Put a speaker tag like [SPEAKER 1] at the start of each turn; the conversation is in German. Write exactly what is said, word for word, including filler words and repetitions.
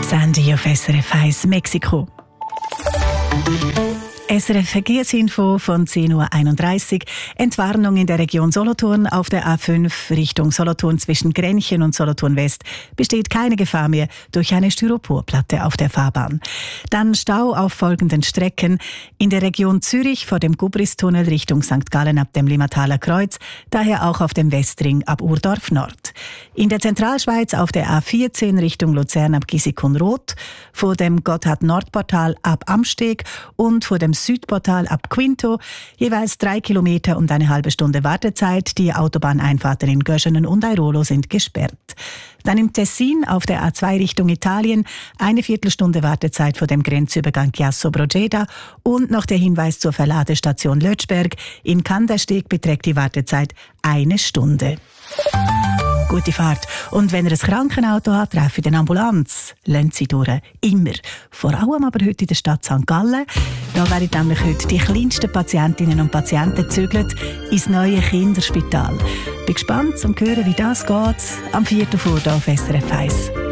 [SPEAKER 1] Sandy auf S R F eins Mexiko. S R F Verkehrsinfo von zehn Uhr einunddreißig. Entwarnung in der Region Solothurn auf der A fünf Richtung Solothurn zwischen Grenchen und Solothurn West besteht keine Gefahr mehr durch eine Styroporplatte auf der Fahrbahn. Dann Stau auf folgenden Strecken: in der Region Zürich vor dem Gubristunnel Richtung Sankt Gallen ab dem Limmataler Kreuz, daher auch auf dem Westring ab Urdorf Nord. In der Zentralschweiz auf der A vierzehn Richtung Luzern ab Gisikon-Roth, vor dem Gotthard-Nord-Portal ab Amsteg und vor dem Südportal ab Quinto, jeweils drei Kilometer und eine halbe Stunde Wartezeit. Die Autobahneinfahrten in Göschenen und Airolo sind gesperrt. Dann im Tessin auf der A zwei Richtung Italien eine Viertelstunde Wartezeit vor dem Grenzübergang Chiasso-Brogeda und noch der Hinweis zur Verladestation Lötschberg. In Kandersteg beträgt die Wartezeit eine Stunde. Gute Fahrt. Und wenn ihr ein Krankenauto habt, trefft den Ambulanz. Lasst sie durch. Immer. Vor allem aber heute in der Stadt Sankt Gallen. Da werden nämlich heute die kleinsten Patientinnen und Patienten gezügelt ins neue Kinderspital. Bin gespannt, um zu hören, wie das geht. Am vierten vor auf S R F eins.